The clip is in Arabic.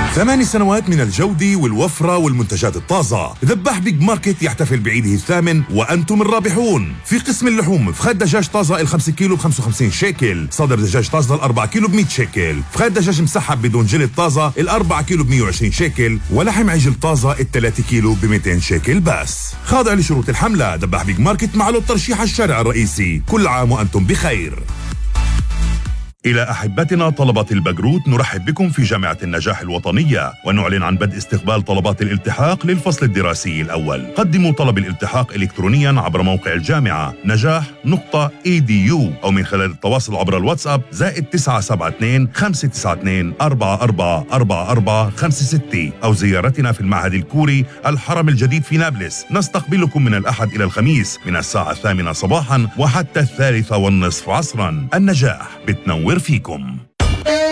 8 سنوات من الجودة والوفرة والمنتجات الطازة. ذباح بيج ماركت يحتفل بعيده الثامن وأنتم الرابحون. في قسم اللحوم فخاد دجاج طازة ال5 كيلو ب55 شيكل، صدر دجاج طازة ال4 كيلو ب100 شيكل، فخاد دجاج مسحب بدون جلد طازة ال4 كيلو ب120 شيكل، ولحم عجل طازة ال3 كيلو ب200 شيكل بس. خاضع لشروط الحملة. ذباح بيج ماركت مع له الترشيح على الشارع الرئيسي. كل عام وأنتم بخير. إلى أحبتنا طلبة البكالوريوس، نرحب بكم في جامعة النجاح الوطنية ونعلن عن بدء استقبال طلبات الالتحاق للفصل الدراسي الأول. قدموا طلب الالتحاق إلكترونيا عبر موقع الجامعة نجاح.edu أو من خلال التواصل عبر الواتساب +972 592 444456 أو زيارتنا في المعهد الكوري الحرم الجديد في نابلس. نستقبلكم من الأحد إلى الخميس من الساعة 8 صباحا وحتى 3:30 عصرا. النجاح بتنور فيكم.